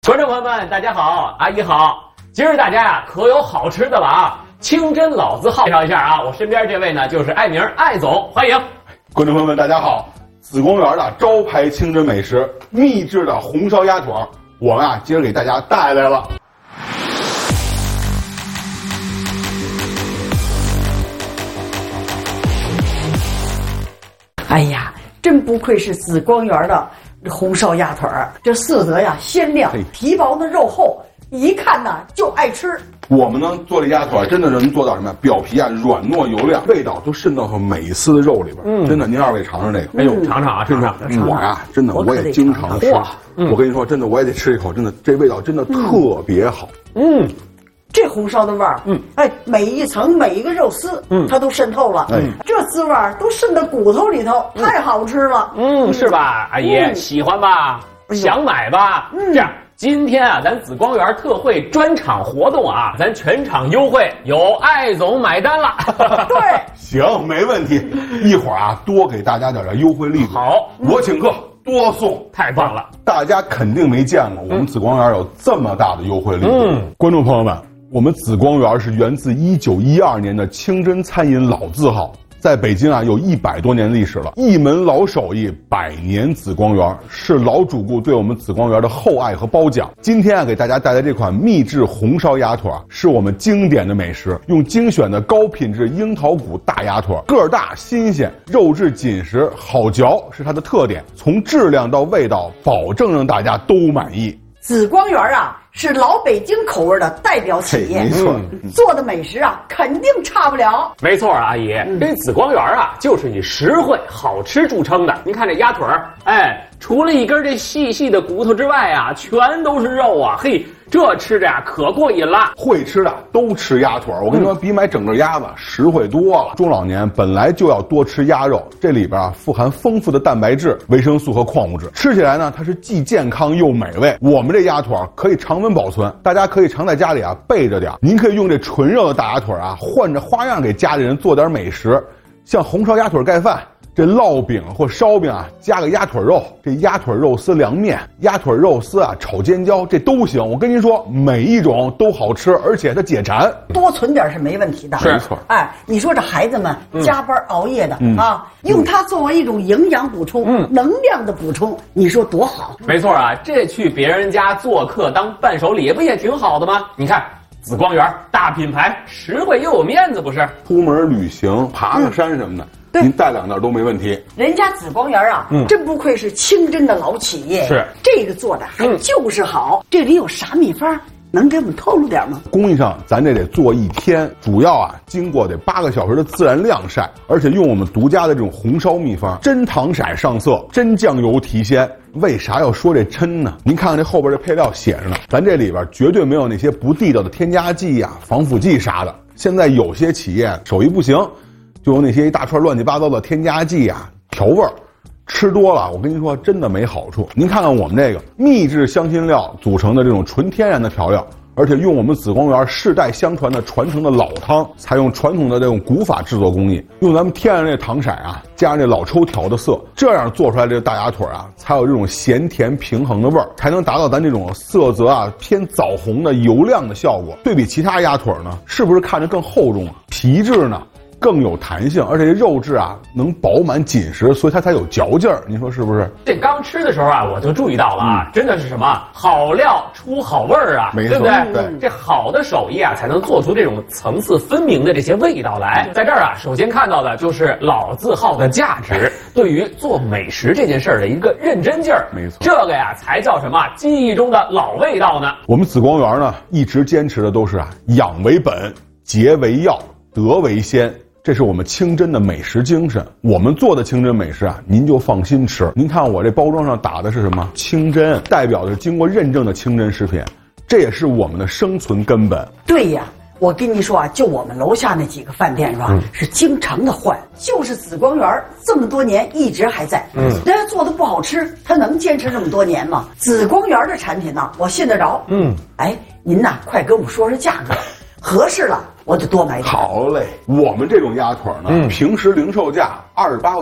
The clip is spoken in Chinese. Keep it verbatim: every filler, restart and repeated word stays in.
观众朋友们，大家好，阿姨好。今儿大家呀、啊、可有好吃的了啊！清真老字号介绍一下啊，我身边这位呢就是艾明艾总，欢迎。 观众朋友们，大家好。紫光园的招牌清真美食，秘制的红烧鸭腿，我们啊今儿给大家带来了。 哎呀，真不愧是紫光园的红烧鸭腿儿，这色泽呀鲜亮，皮薄的肉厚，一看呐就爱吃。 我们呢做这鸭腿真的能做到什么呀？表皮啊软糯油亮，味道都渗到每一丝的肉里边。嗯，真的，您二位尝尝这个。 哎呦，尝尝啊，尝尝。 我呀，真的我也经常吃。嗯、我跟你说，真的我也得吃一口，真的这味道真的特别好。 嗯。这红烧的味儿，嗯，哎，每一层每一个肉丝，嗯，它都渗透了，哎，这滋味儿都渗到骨头里头，嗯、太好吃了， 嗯，是吧，阿姨、嗯、喜欢吧？想买吧？嗯，这样，今天啊，咱紫光园特惠专场活动啊，咱全场优惠，有艾总买单了。 对， 行，没问题，一会儿啊，多给大家点点优惠力度。 好， 我请客。多送， 太棒了！ 大家肯定没见过我们紫光园有这么大的优惠力度。嗯，观众朋友们，我们紫光园是源自一九一二年的清真餐饮老字号，在北京啊有一百多年历史了，一门老手艺，百年紫光园，是老主顾对我们紫光园的厚爱和褒奖。今天啊，给大家带来这款秘制红烧鸭腿，是我们经典的美食，用精选的高品质樱桃骨大鸭腿，个儿大新鲜，肉质紧实，好嚼是它的特点，从质量到味道，保证让大家都满意。 紫光园啊，是老北京口味的代表企业， 没错、 嗯，做的美食啊，肯定差不了。 没错，阿姨，嗯、这紫光园啊，就是以实惠好吃著称的。您看这鸭腿儿，哎，除了一根这细细的骨头之外啊，全都是肉啊，嘿，这吃着呀、啊、可过瘾了。 会吃的都吃鸭腿，我跟你说，嗯、比买整个鸭子实惠多了。中老年本来就要多吃鸭肉，这里边啊富含丰富的蛋白质、维生素和矿物质，吃起来呢它是既健康又美味。我们这鸭腿可以常温保存，大家可以常在家里啊备着点。您可以用这纯肉的大鸭腿啊，换着花样给家里人做点美食，像红烧鸭腿盖饭。这烙饼或烧饼啊，加个鸭腿肉，这鸭腿肉丝凉面，鸭腿肉丝啊炒尖椒，这都行。我跟您说，每一种都好吃，而且它解馋。 多存点是没问题的， 没错。 哎，你说这孩子们加班熬夜的、嗯、啊，用它作为一种营养补充、嗯、能量的补充，你说多好？ 没错啊，这去别人家做客当伴手礼，不也挺好的吗？你看。紫光园大品牌，实惠又有面子，不是？ 出门旅行、爬个山什么的，嗯、您带两袋都没问题。 人家紫光园啊，嗯、真不愧是清真的老企业， 是这个做的还就是好。嗯、这里有啥秘方？能给我们透露点吗？ 工艺上咱这得做一天，主要啊经过得八个小时的自然晾晒，而且用我们独家的这种红烧秘方，真糖色上色，真酱油提鲜。为啥要说这真呢？您看看这后边这配料写着呢，咱这里边绝对没有那些不地道的添加剂呀、防腐剂啥的。现在有些企业手艺不行，就有那些一大串乱七八糟的添加剂啊、调味儿。吃多了，我跟您说，真的没好处。您看看我们这个秘制香辛料组成的这种纯天然的调料，而且用我们紫光园世代相传的传承的老汤，采用传统的这种古法制作工艺，用咱们天然这糖色啊，加上这老抽调的色，这样做出来这个大鸭腿啊，才有这种咸甜平衡的味儿，才能达到咱这种色泽啊偏枣红的油亮的效果。对比其他鸭腿呢，是不是看着更厚重啊？皮质呢？更有弹性，而且这肉质啊能饱满紧实，所以它才有嚼劲儿。您说是不是？ 这刚吃的时候啊，我就注意到了啊，嗯、真的是什么好料出好味儿啊， 没错， 对不对？ 对， 这好的手艺啊，才能做出这种层次分明的这些味道来。在这儿啊，首先看到的就是老字号的价值，对于做美食这件事儿的一个认真劲儿。 没错， 这个呀才叫什么记忆中的老味道呢？ 我们紫光园呢，一直坚持的都是啊，养为本，节为要，德为先。这是我们清真的美食精神，我们做的清真美食啊，您就放心吃。您看我这包装上打的是什么？清真，代表的是经过认证的清真食品，这也是我们的生存根本。 对呀，我跟你说啊，就我们楼下那几个饭店是吧，嗯、是经常的换，就是紫光园这么多年一直还在。嗯，人家做的不好吃，他能坚持这么多年吗？紫光园的产品呢，我信得着。嗯，哎，您呐，快给我们说说价格。合适了，我就多买点。 好嘞，我们这种鸭腿呢，嗯、平时零售价二十八块